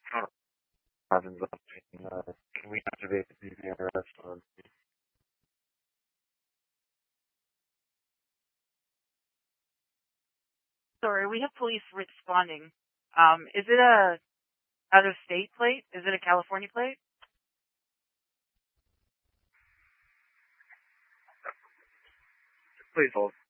Happens often. Can we activate the VRS on? Sorry, we have police responding. Is it a out of state plate? Is it a California plate? Please hold.